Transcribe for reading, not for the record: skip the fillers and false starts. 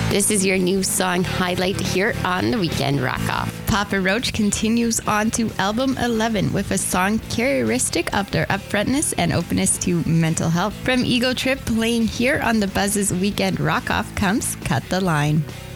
This is your new song highlight here on the Weekend Rock Off. Papa Roach continues on to album 11 with a song characteristic of their upfrontness and openness to mental health. From Ego Trip, playing here on the Buzz's Weekend Rock Off comes Cut the Line.